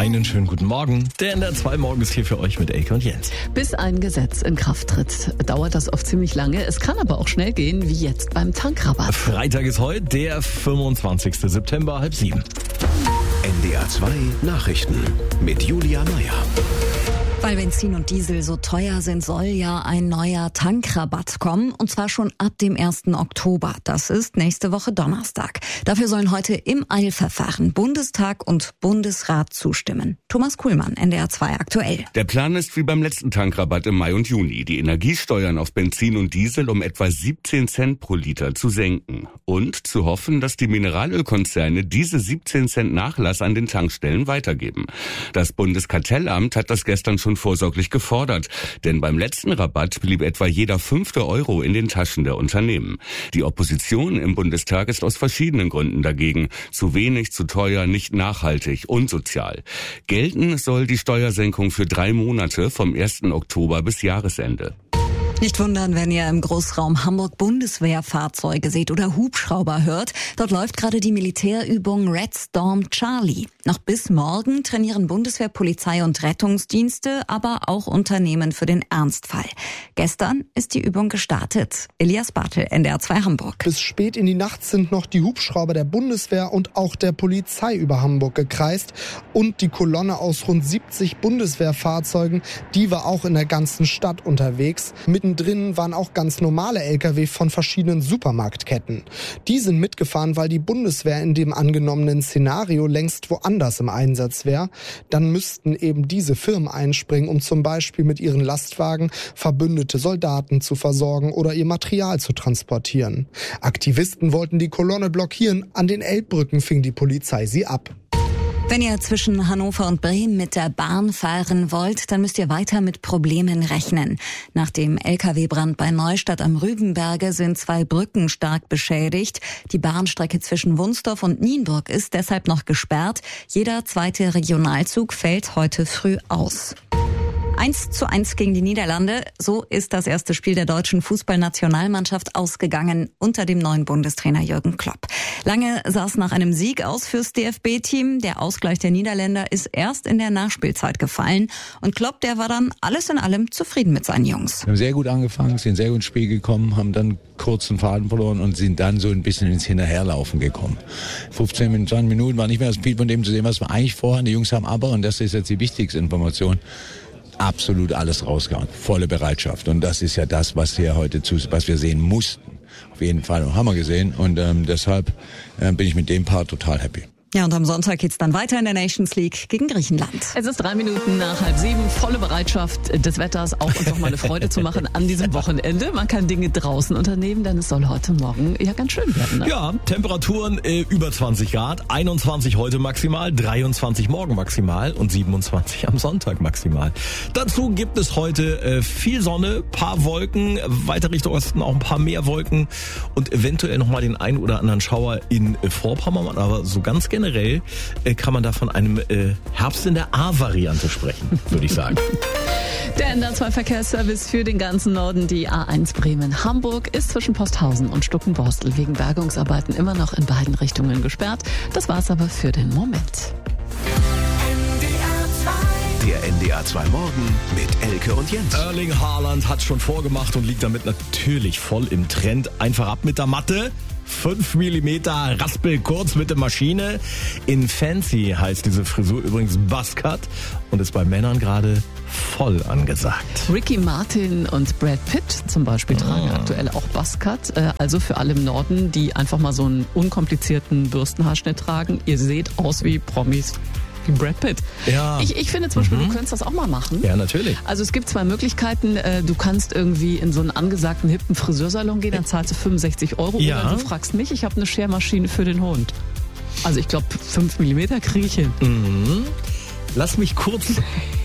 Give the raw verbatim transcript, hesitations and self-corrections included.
Einen schönen guten Morgen. Der N D R zwei Morgen ist hier für euch mit Elke und Jens. Bis ein Gesetz in Kraft tritt, dauert das oft ziemlich lange. Es kann aber auch schnell gehen, wie jetzt beim Tankrabatt. Freitag ist heute, der fünfundzwanzigster September, halb sieben. N D R zwei Nachrichten mit Julia Meyer. Weil Benzin und Diesel so teuer sind, soll ja ein neuer Tankrabatt kommen, und zwar schon ab dem ersten Oktober. Das ist nächste Woche Donnerstag. Dafür sollen heute im Eilverfahren Bundestag und Bundesrat zustimmen. Thomas Kuhlmann, N D R zwei aktuell. Der Plan ist wie beim letzten Tankrabatt im Mai und Juni, die Energiesteuern auf Benzin und Diesel um etwa siebzehn Cent pro Liter zu senken und zu hoffen, dass die Mineralölkonzerne diese siebzehn Cent Nachlass an den Tankstellen weitergeben. Das Bundeskartellamt hat das gestern schon vorsorglich gefordert, denn beim letzten Rabatt blieb etwa jeder fünfte Euro in den Taschen der Unternehmen. Die Opposition im Bundestag ist aus verschiedenen Gründen dagegen. Zu wenig, zu teuer, nicht nachhaltig, unsozial. Gelten soll die Steuersenkung für drei Monate vom ersten Oktober bis Jahresende. Nicht wundern, wenn ihr im Großraum Hamburg Bundeswehrfahrzeuge seht oder Hubschrauber hört. Dort läuft gerade die Militärübung Red Storm Charlie. Noch bis morgen trainieren Bundeswehr, Polizei und Rettungsdienste, aber auch Unternehmen für den Ernstfall. Gestern ist die Übung gestartet. Elias Bartel, N D R zwei Hamburg. Bis spät in die Nacht sind noch die Hubschrauber der Bundeswehr und auch der Polizei über Hamburg gekreist. Und die Kolonne aus rund siebzig Bundeswehrfahrzeugen, die war auch in der ganzen Stadt unterwegs. Mitten Drinnen waren auch ganz normale L K W von verschiedenen Supermarktketten. Die sind mitgefahren, weil die Bundeswehr in dem angenommenen Szenario längst woanders im Einsatz wäre. Dann müssten eben diese Firmen einspringen, um zum Beispiel mit ihren Lastwagen verbündete Soldaten zu versorgen oder ihr Material zu transportieren. Aktivisten wollten die Kolonne blockieren. An den Elbbrücken fing die Polizei sie ab. Wenn ihr zwischen Hannover und Bremen mit der Bahn fahren wollt, dann müsst ihr weiter mit Problemen rechnen. Nach dem L K W-Brand bei Neustadt am Rübenberge sind zwei Brücken stark beschädigt. Die Bahnstrecke zwischen Wunsdorf und Nienburg ist deshalb noch gesperrt. Jeder zweite Regionalzug fällt heute früh aus. eins zu eins gegen die Niederlande. So ist das erste Spiel der deutschen Fußballnationalmannschaft ausgegangen unter dem neuen Bundestrainer Jürgen Klopp. Lange sah es nach einem Sieg aus fürs D F B-Team. Der Ausgleich der Niederländer ist erst in der Nachspielzeit gefallen. Und Klopp, der war dann alles in allem zufrieden mit seinen Jungs. Wir haben sehr gut angefangen, sind sehr gut ins Spiel gekommen, haben dann kurz den Faden verloren und sind dann so ein bisschen ins Hinterherlaufen gekommen. fünfzehn, zwanzig Minuten war nicht mehr so viel von dem zu sehen, was wir eigentlich vorhaben. Die Jungs haben aber, und das ist jetzt die wichtigste Information, absolut alles rausgehauen. Volle Bereitschaft. Und das ist ja das, was wir heute zu, was wir sehen mussten. Auf jeden Fall haben wir gesehen. Und ähm, deshalb äh, bin ich mit dem Part total happy. Ja, und am Sonntag geht's dann weiter in der Nations League gegen Griechenland. Es ist drei Minuten nach halb sieben, volle Bereitschaft des Wetters, auch uns noch mal eine Freude zu machen an diesem Wochenende. Man kann Dinge draußen unternehmen, denn es soll heute Morgen ja ganz schön werden. Ne? Ja, Temperaturen äh, über zwanzig Grad, einundzwanzig heute maximal, dreiundzwanzig morgen maximal und siebenundzwanzig am Sonntag maximal. Dazu gibt es heute äh, viel Sonne, paar Wolken, weiter Richtung Osten auch ein paar mehr Wolken und eventuell noch mal den einen oder anderen Schauer in äh, Vorpommern, aber so ganz generell Generell äh, kann man da von einem äh, Herbst in der A-Variante sprechen, würde ich sagen. Der N D R zwei Verkehrsservice für den ganzen Norden, die A eins Bremen-Hamburg, ist zwischen Posthausen und Stuckenborstel wegen Bergungsarbeiten immer noch in beiden Richtungen gesperrt. Das war's aber für den Moment. Der N D R zwei Morgen mit Elke und Jens. Erling Haaland hat schon vorgemacht und liegt damit natürlich voll im Trend. Einfach ab mit der Matte. fünf Millimeter Raspel kurz mit der Maschine. In Fancy heißt diese Frisur übrigens Buzzcut und ist bei Männern gerade voll angesagt. Ricky Martin und Brad Pitt zum Beispiel tragen Ah. aktuell auch Buzzcut. Also für alle im Norden, die einfach mal so einen unkomplizierten Bürstenhaarschnitt tragen. Ihr seht aus wie Promis. Wie Brad Pitt. Ja. Ich, ich finde zum Beispiel, Mhm. du könntest das auch mal machen. Ja, natürlich. Also es gibt zwei Möglichkeiten. Du kannst irgendwie in so einen angesagten, hippen Friseursalon gehen, dann zahlst du fünfundsechzig Euro. Ja. Oder du fragst mich, ich habe eine Schermaschine für den Hund. Also ich glaube, fünf Millimeter kriege ich hin. Mhm. Lass mich kurz